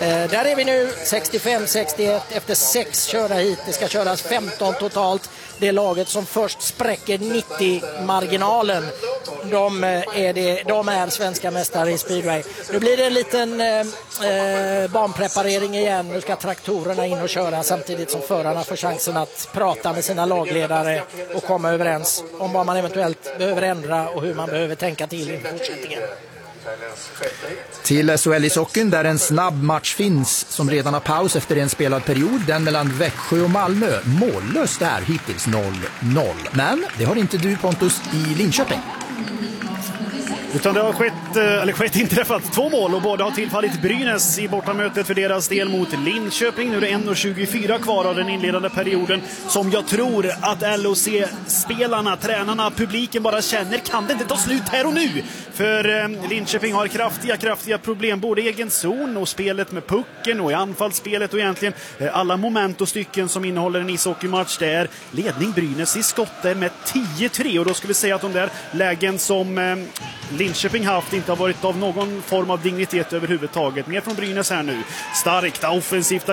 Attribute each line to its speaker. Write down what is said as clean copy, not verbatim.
Speaker 1: Där är vi nu 65-61 efter 6 körda hit. Det ska köras 15 totalt. Det laget som först spräcker 90-marginalen. De är svenska mästare i speedway. Nu blir det en liten banpreparering igen. Nu ska traktorerna in och köra samtidigt som förarna får chansen att prata med sina lagledare och komma överens om vad man eventuellt behöver ändra och hur man behöver tänka till i fortsättningen.
Speaker 2: Till SHL-ishockeyn där en snabb match finns som redan har paus efter en spelad period. Den mellan Växjö och Malmö. Mållöst är hittills 0-0. Men det har inte du, Pontus, i Linköping.
Speaker 3: Utan det har inträffat 2 mål och båda har tillfallit Brynäs i bortamötet för deras del mot Linköping. Nu är det 1:24 kvar av den inledande perioden som jag tror att LOC-spelarna, tränarna, publiken bara känner, kan det inte ta slut här och nu? För Linköping har kraftiga problem både i egen zon och spelet med pucken och i anfallsspelet och egentligen alla moment och stycken som innehåller en ishockeymatch. Det är ledning Brynäs i skottet med 10-3 och då skulle vi säga att de där lägen som Linköping haft inte har varit av någon form av dignitet överhuvudtaget. Mer från Brynäs här nu. Starkt offensivt